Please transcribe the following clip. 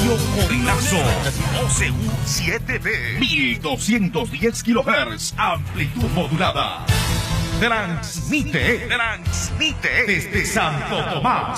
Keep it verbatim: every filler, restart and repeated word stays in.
Radio Corinazo. O C U siete B. mil doscientos diez kilohertz. Amplitud modulada. Transmite, transmite desde Santo Tomás.